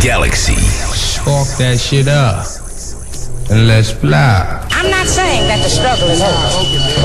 Galaxy. Spark that shit up and let's fly. I'm not saying that the struggle is over.